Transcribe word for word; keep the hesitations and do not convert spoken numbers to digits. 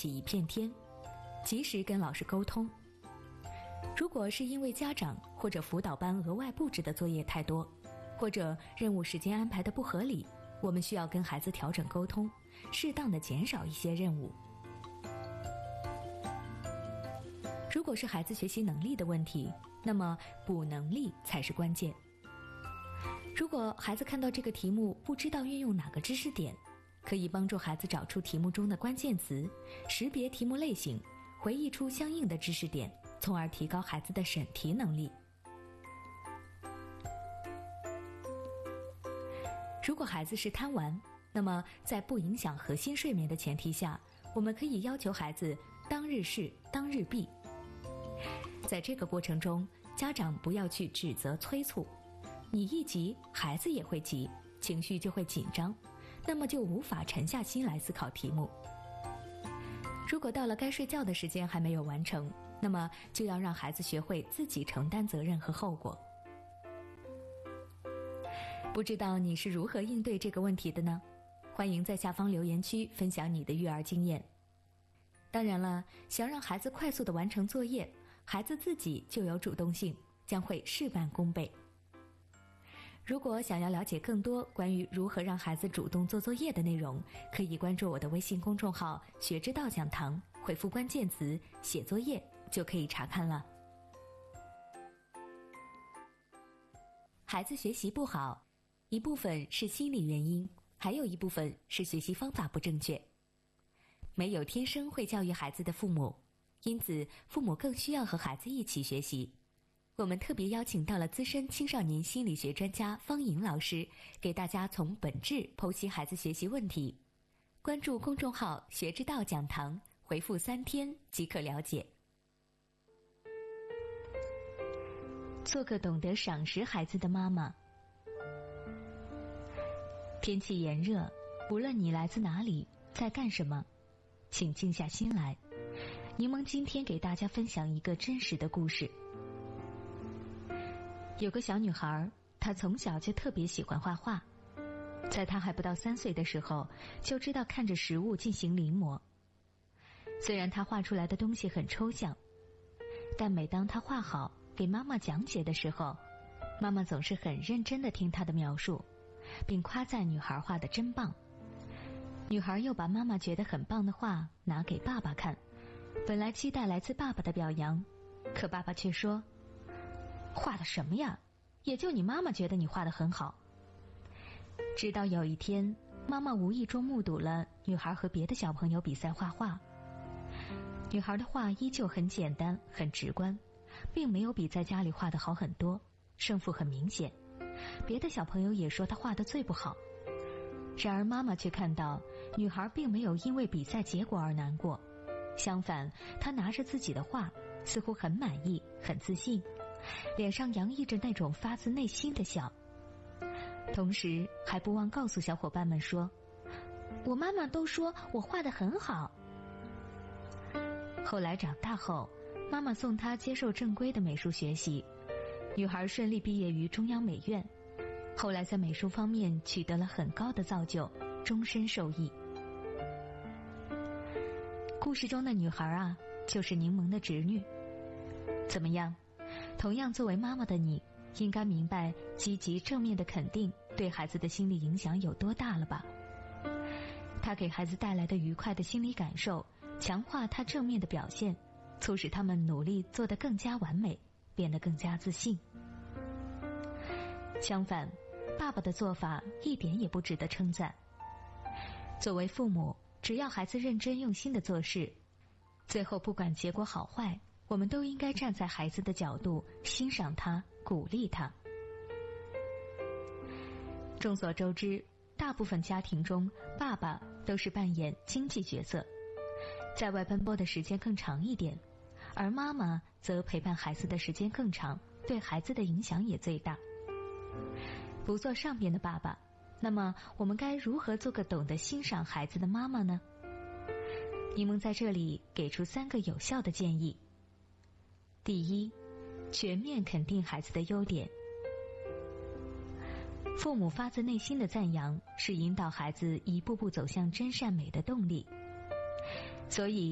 起一片天，及时跟老师沟通。如果是因为家长或者辅导班额外布置的作业太多，或者任务时间安排的不合理，我们需要跟孩子调整沟通，适当的减少一些任务。如果是孩子学习能力的问题，那么补能力才是关键。如果孩子看到这个题目不知道运用哪个知识点，可以帮助孩子找出题目中的关键词，识别题目类型，回忆出相应的知识点，从而提高孩子的审题能力。如果孩子是贪玩，那么在不影响核心睡眠的前提下，我们可以要求孩子当日事当日毕。在这个过程中，家长不要去指责催促，你一急，孩子也会急，情绪就会紧张，那么就无法沉下心来思考题目。如果到了该睡觉的时间还没有完成，那么就要让孩子学会自己承担责任和后果。不知道你是如何应对这个问题的呢？欢迎在下方留言区分享你的育儿经验。当然了，想让孩子快速地完成作业，孩子自己就有主动性，将会事半功倍。如果想要了解更多关于如何让孩子主动做作业的内容，可以关注我的微信公众号学之道讲堂，回复关键词写作业就可以查看了。孩子学习不好，一部分是心理原因，还有一部分是学习方法不正确。没有天生会教育孩子的父母，因此父母更需要和孩子一起学习。我们特别邀请到了资深青少年心理学专家方颖老师，给大家从本质剖析孩子学习问题。关注公众号学之道讲堂，回复三天即可了解。做个懂得赏识孩子的妈妈。天气炎热，无论你来自哪里，在干什么，请静下心来。柠檬今天给大家分享一个真实的故事。有个小女孩，她从小就特别喜欢画画，在她还不到三岁的时候，就知道看着食物进行临摹。虽然她画出来的东西很抽象，但每当她画好给妈妈讲解的时候，妈妈总是很认真地听她的描述，并夸赞女孩画得真棒。女孩又把妈妈觉得很棒的画拿给爸爸看，本来期待来自爸爸的表扬，可爸爸却说：画的什么呀？也就你妈妈觉得你画得很好。直到有一天，妈妈无意中目睹了女孩和别的小朋友比赛画画。女孩的画依旧很简单很直观，并没有比在家里画得好很多，胜负很明显。别的小朋友也说她画得最不好。然而妈妈却看到女孩并没有因为比赛结果而难过，相反，她拿着自己的画似乎很满意很自信，脸上洋溢着那种发自内心的笑，同时还不忘告诉小伙伴们说：我妈妈都说我画得很好。后来长大后，妈妈送她接受正规的美术学习，女孩顺利毕业于中央美院，后来在美术方面取得了很高的造就，终身受益。故事中的女孩啊，就是柠檬的侄女。怎么样？同样作为妈妈的你，应该明白积极正面的肯定对孩子的心理影响有多大了吧？它给孩子带来的愉快的心理感受，强化他正面的表现，促使他们努力做得更加完美，变得更加自信。相反，爸爸的做法一点也不值得称赞。作为父母，只要孩子认真用心地做事，最后不管结果好坏，我们都应该站在孩子的角度，欣赏他，鼓励他。众所周知，大部分家庭中，爸爸都是扮演经济角色，在外奔波的时间更长一点，而妈妈则陪伴孩子的时间更长，对孩子的影响也最大。不做上边的爸爸，那么我们该如何做个懂得欣赏孩子的妈妈呢？柠檬在这里给出三个有效的建议。第一，全面肯定孩子的优点。父母发自内心的赞扬是引导孩子一步步走向真善美的动力，所以